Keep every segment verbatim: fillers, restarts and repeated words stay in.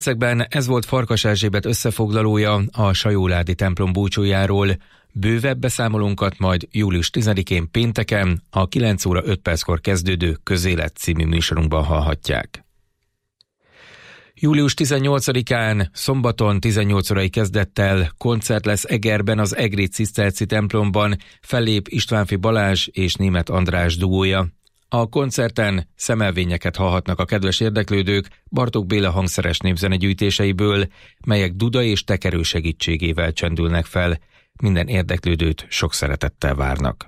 Ezekben ez volt Farkas Erzsébet összefoglalója a Sajóládi templom búcsújáról. Bővebb beszámolónkat majd július tizedikén pénteken a kilenc óra öt perckor kezdődő Közélet című műsorunkban hallhatják. július tizennyolcadikán szombaton tizennyolc órai kezdettel koncert lesz Egerben az egri ciszterci templomban, fellép Istvánfi Balázs és Németh András duója. A koncerten szemelvényeket hallhatnak a kedves érdeklődők Bartók Béla hangszeres népzenegyűjtéseiből, melyek duda és tekerő segítségével csendülnek fel. Minden érdeklődőt sok szeretettel várnak.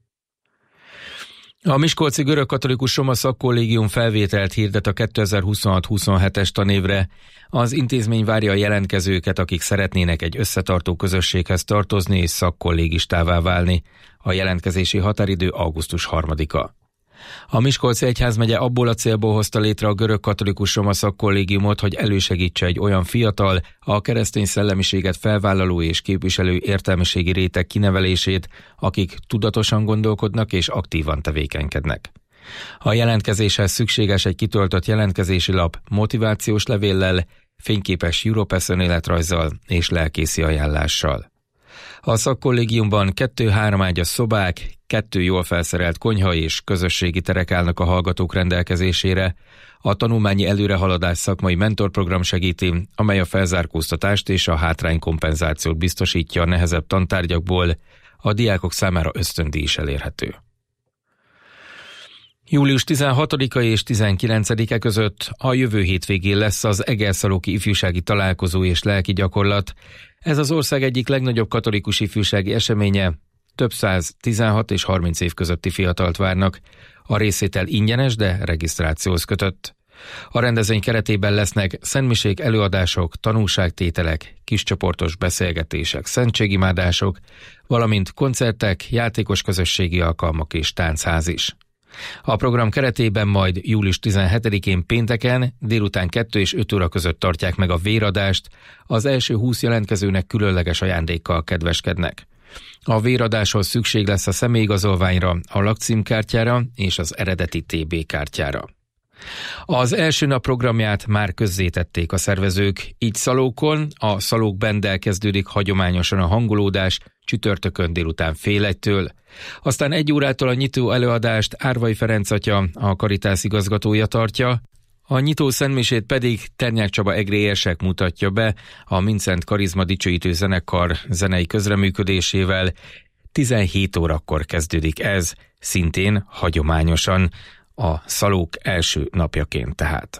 A Miskolci Görögkatolikus Roma Szakkollégium felvételt hirdet a kétezer-huszonhat huszonhetes tanévre. Az intézmény várja a jelentkezőket, akik szeretnének egy összetartó közösséghez tartozni és szakkollégistává válni. A jelentkezési határidő augusztus harmadika. A Miskolci Egyházmegye abból a célból hozta létre a Görögkatolikus Roma Szakkollégiumot, hogy elősegítse egy olyan fiatal, a keresztény szellemiséget felvállaló és képviselő értelmiségi réteg kinevelését, akik tudatosan gondolkodnak és aktívan tevékenykednek. A jelentkezéshez szükséges egy kitöltött jelentkezési lap motivációs levéllel, fényképes Europass önéletrajzzal és lelkészi ajánlással. A szakkollégiumban kettő-három ágyas szobák, kettő jól felszerelt konyha és közösségi terek állnak a hallgatók rendelkezésére. A tanulmányi előrehaladás szakmai mentorprogram segíti, amely a felzárkóztatást és a hátránykompenzációt biztosítja a nehezebb tantárgyakból, a diákok számára ösztöndíj is elérhető. július tizenhatodika és tizenkilencedike között a jövő hétvégén lesz az Egerszalóki ifjúsági találkozó és lelki gyakorlat. Ez az ország egyik legnagyobb katolikus ifjúsági eseménye, több száz tizenhat és harminc év közötti fiatalt várnak. A részvétel ingyenes, de regisztrációhoz kötött. A rendezvény keretében lesznek szentmisék, előadások, tanúságtételek, kiscsoportos beszélgetések, szentségimádások, valamint koncertek, játékos közösségi alkalmak és táncház is. A program keretében majd július tizenhetedikén pénteken délután kettő és öt óra között tartják meg a véradást, az első húsz jelentkezőnek különleges ajándékkal kedveskednek. A véradáshoz szükség lesz a személyigazolványra, a lakcímkártyára és az eredeti té bé kártyára. Az első nap programját már közzétették a szervezők, így Szalókon, a Szalók Benddel kezdődik hagyományosan a hangolódás, csütörtökön délután fél egytől. Aztán egy órától a nyitó előadást Árvai Ferenc atya, a Karitász igazgatója tartja, a nyitó szentmisét pedig Ternyák Csaba egri érsek mutatja be a Mincent Karizma Dicsőítő Zenekar zenei közreműködésével. tizenhét órakor kezdődik ez, szintén hagyományosan, a Szalók első napjaként tehát.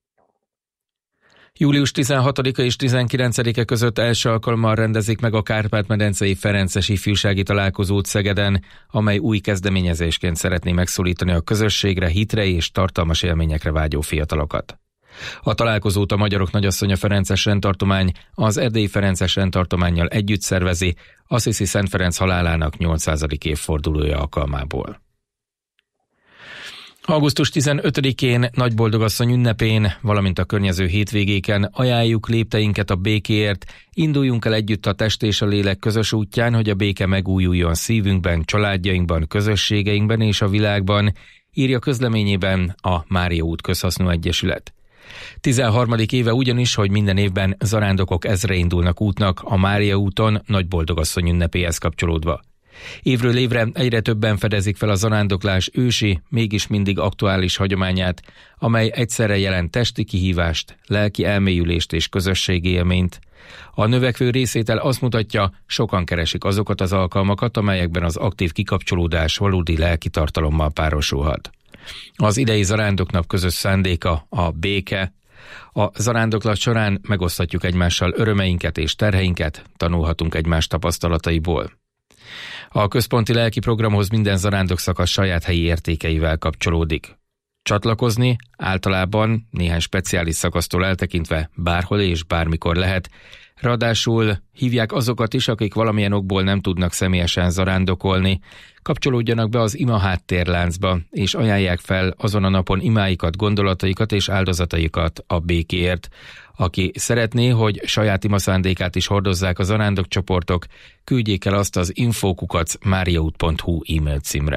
július tizenhatodika és tizenkilencedike között első alkalommal rendezik meg a Kárpát-medencei Ferences ifjúsági találkozót Szegeden, amely új kezdeményezésként szeretné megszólítani a közösségre, hitre és tartalmas élményekre vágyó fiatalokat. A találkozót a Magyarok Nagyasszonya Ferences rendtartomány az Erdélyi Ferences rendtartománnyal együtt szervezi, Assisi Szent Ferenc halálának nyolcszázadik évfordulója alkalmából. augusztus tizenötödikén Nagyboldogasszony ünnepén, valamint a környező hétvégéken ajánljuk lépteinket a békéért, induljunk el együtt a test és a lélek közös útján, hogy a béke megújuljon szívünkben, családjainkban, közösségeinkben és a világban, írja közleményében a Mária út Közhasznú Egyesület. tizenharmadik éve ugyanis, hogy minden évben zarándokok ezre indulnak útnak a Mária úton Nagyboldogasszony ünnepéhez kapcsolódva. Évről évre egyre többen fedezik fel a zarándoklás ősi, mégis mindig aktuális hagyományát, amely egyszerre jelent testi kihívást, lelki elmélyülést és közösségi élményt. A növekvő részvétel azt mutatja, sokan keresik azokat az alkalmakat, amelyekben az aktív kikapcsolódás valódi lelki tartalommal párosulhat. Az idei zarándoknap közös szándéka a béke. A zarándoklat során megoszthatjuk egymással örömeinket és terheinket, tanulhatunk egymás tapasztalataiból. A központi lelki programhoz minden zarándokszakasz saját helyi értékeivel kapcsolódik. Csatlakozni általában néhány speciális szakasztól eltekintve bárhol és bármikor lehet, ráadásul hívják azokat is, akik valamilyen okból nem tudnak személyesen zarándokolni, kapcsolódjanak be az ima háttérláncba, és ajánlják fel azon a napon imáikat, gondolataikat és áldozataikat a békéért. Aki szeretné, hogy saját imaszándékát is hordozzák a zarándokcsoportok, küldjék el azt az info kukac mariaút pont hu e-mail címre.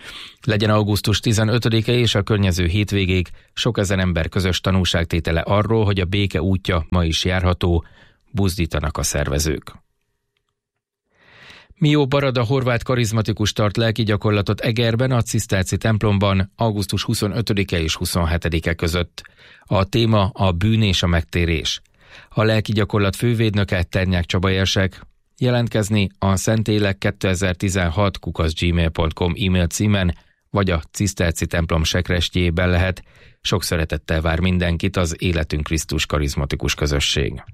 Legyen augusztus tizenötödike és a környező hétvégék sok ezer ember közös tanúságtétele arról, hogy a béke útja ma is járható, buzdítanak a szervezők. Mió Barada horvát karizmatikus tart lelki gyakorlatot Egerben, a ciszterci templomban augusztus huszonötödike és huszonhetedike között. A téma a bűn és a megtérés. A lelki gyakorlat fővédnöke Ternyák Csaba érsek. Jelentkezni a szentélek kétezer-tizenhat kukac gmail pont com e-mail címen, vagy a ciszterci templom sekrestjében lehet. Sok szeretettel vár mindenkit az Életünk Krisztus karizmatikus közösség.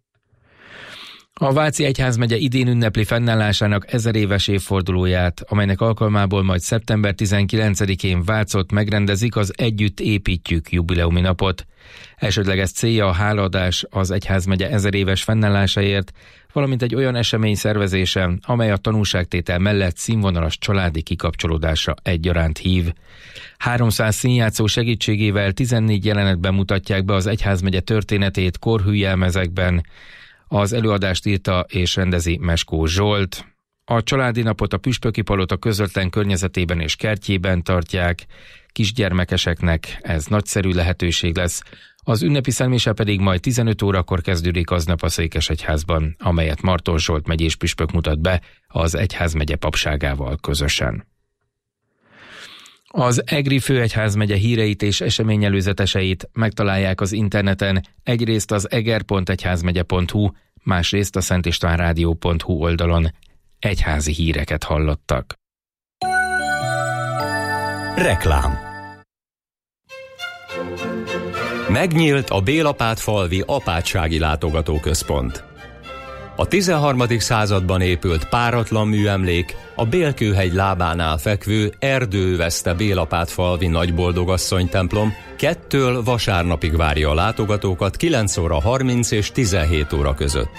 A Váci Egyházmegye idén ünnepli fennállásának ezer éves évfordulóját, amelynek alkalmából majd szeptember tizenkilencedikén Vácot megrendezik az Együtt építjük jubileumi napot. Elsődleges célja a hálaadás az egyházmegye ezer éves fennállásáért, valamint egy olyan esemény szervezése, amely a tanúságtétel mellett színvonalas családi kikapcsolódásra egyaránt hív. háromszáz színjátszó segítségével tizennégy jelenetben mutatják be az egyházmegye történetét korhű jelmezekben. Az előadást írta és rendezi Meskó Zsolt. A családi napot a Püspöki Palota közvetlen környezetében és kertjében tartják. Kisgyermekeseknek ez nagyszerű lehetőség lesz. Az ünnepi szemlése pedig majd tizenöt órakor kezdődik aznap a Székesegyházban, amelyet Marton Zsolt megyés püspök mutat be az egyházmegye papságával közösen. Az Egri Főegyházmegye híreit és eseményelőzeteseit megtalálják az interneten, egyrészt az eger pont egyházmegye pont hu, másrészt a szentistvánrádió pont hu oldalon. Egyházi híreket hallottak. Reklám. Megnyílt a Bélapátfalvi Apátsági Látogatóközpont. A tizenharmadik században épült páratlan műemlék a Bélkőhegy lábánál fekvő erdőveszte Bélapátfalvi Nagyboldogasszony templom kettől vasárnapig várja a látogatókat kilenc óra harminc és tizenhét óra között.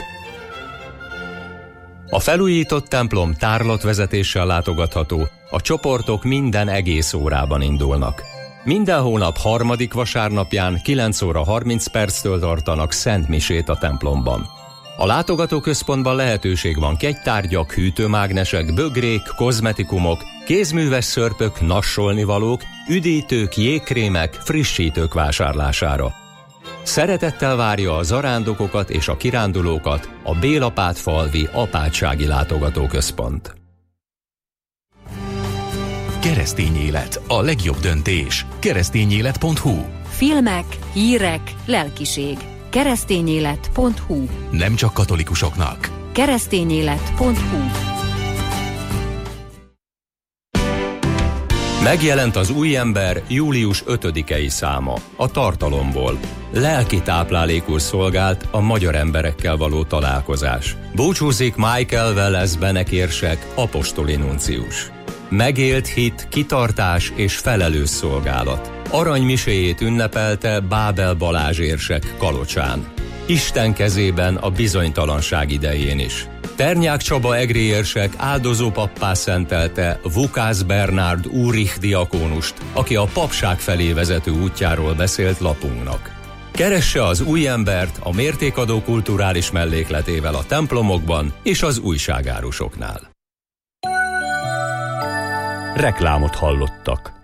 A felújított templom tárlatvezetéssel látogatható, a csoportok minden egész órában indulnak. Minden hónap harmadik vasárnapján kilenc óra harminc perctől tartanak szentmisét a templomban. A látogatóközpontban lehetőség van kegytárgyak, hűtőmágnesek, bögrék, kozmetikumok, kézműves szörpök, nassolnivalók, üdítők, jégkrémek, frissítők vásárlására. Szeretettel várja a zarándokokat és a kirándulókat a Bélapátfalvi Apátsági Látogatóközpont. Keresztény élet, a legjobb döntés. keresztényélet pont hu. Filmek, hírek, lelkiség. keresztényélet pont hu. Nem csak katolikusoknak. keresztényélet pont hu. Megjelent az új ember július ötödikei száma, a Tartalomból. Lelki táplálékul szolgált a magyar emberekkel való találkozás. Búcsúzik Michael Welles benekérsek, apostoli nuncius. Megélt hit, kitartás és felelős szolgálat. Aranymiséjét ünnepelte Bábel Balázs érsek Kalocsán. Isten kezében a bizonytalanság idején is. Ternyák Csaba egri érsek áldozó pappá szentelte Vukász Bernárd Úrich diakónust, aki a papság felé vezető útjáról beszélt lapunknak. Keresse az új embert a mértékadó kulturális mellékletével a templomokban és az újságárusoknál. Reklámot hallottak.